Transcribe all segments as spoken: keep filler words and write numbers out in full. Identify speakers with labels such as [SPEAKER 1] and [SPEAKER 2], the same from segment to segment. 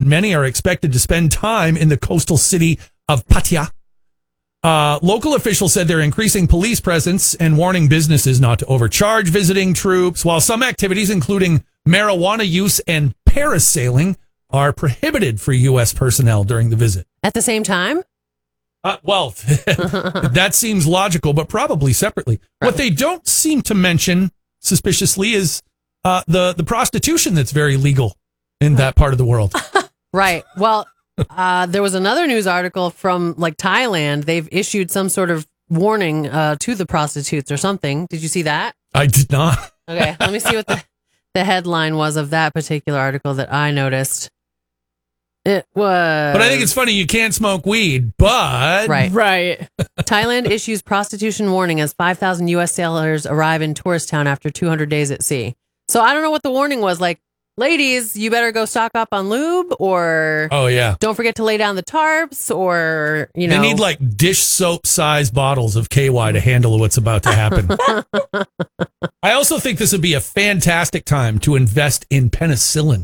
[SPEAKER 1] many are expected to spend time in the coastal city of Pattaya. Uh, local officials said they're increasing police presence and warning businesses not to overcharge visiting troops, while some activities, including marijuana use and parasailing, are prohibited for U S personnel during the visit.
[SPEAKER 2] At the same time?
[SPEAKER 1] Uh, well, that seems logical, but probably separately. Right. What they don't seem to mention, suspiciously, is uh, the, the prostitution that's very legal in that part of the world.
[SPEAKER 2] Right. Well, uh, there was another news article from like Thailand. They've issued some sort of warning uh, to the prostitutes or something. Did you see that?
[SPEAKER 1] I did not.
[SPEAKER 2] Okay, let me see what the, the headline was of that particular article that I noticed. It was...
[SPEAKER 1] But I think it's funny, you can't smoke weed, but...
[SPEAKER 2] Right.
[SPEAKER 3] Right.
[SPEAKER 2] Thailand issues prostitution warning as five thousand U S sailors arrive in tourist town after two hundred days at sea. So I don't know what the warning was. Like, ladies, you better go stock up on lube, or...
[SPEAKER 1] Oh, yeah.
[SPEAKER 2] Don't forget to lay down the tarps, or, you know...
[SPEAKER 1] They need, like, dish soap-sized bottles of K Y to handle what's about to happen. I also think this would be a fantastic time to invest in penicillin.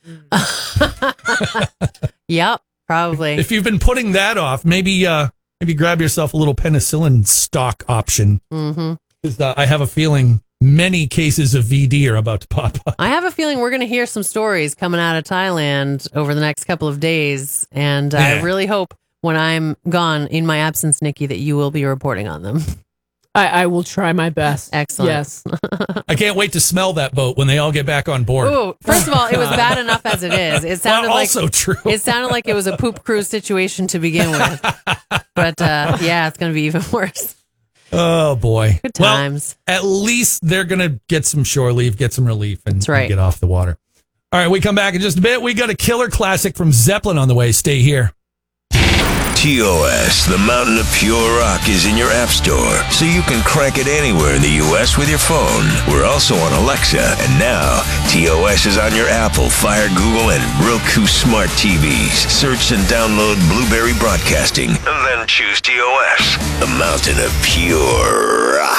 [SPEAKER 2] Yep, probably.
[SPEAKER 1] If you've been putting that off, maybe uh, maybe grab yourself a little penicillin stock option.
[SPEAKER 2] Mm-hmm.
[SPEAKER 1] Because uh, I have a feeling many cases of V D are about to pop up.
[SPEAKER 2] I have a feeling we're going to hear some stories coming out of Thailand over the next couple of days, and uh,
[SPEAKER 1] Yeah.
[SPEAKER 2] I really hope when I'm gone in my absence, Nikki, that you will be reporting on them.
[SPEAKER 3] I, I will try my best.
[SPEAKER 2] Excellent.
[SPEAKER 3] Yes.
[SPEAKER 1] I can't wait to smell that boat when they all get back on board.
[SPEAKER 2] Ooh, first of all, it was bad enough as it is. It sounded
[SPEAKER 1] Well,
[SPEAKER 2] like
[SPEAKER 1] also true.
[SPEAKER 2] It sounded like it was a poop cruise situation to begin with, but uh, yeah, it's going to be even worse.
[SPEAKER 1] Oh boy,
[SPEAKER 2] Good times.
[SPEAKER 1] Well, at least they're gonna get some shore leave, get some relief, and,
[SPEAKER 2] That's right.
[SPEAKER 1] and get off the water. All right, we come back in just a bit. We got a killer classic from Zeppelin on the way. Stay here.
[SPEAKER 4] T O S, the Mountain of Pure Rock, is in your app store, so you can crank it anywhere in the U S with your phone. We're also on Alexa, and now T O S is on your Apple, Fire, Google, and Roku smart T Vs. Search and download Blueberry Broadcasting, and then choose T O S, the Mountain of Pure Rock.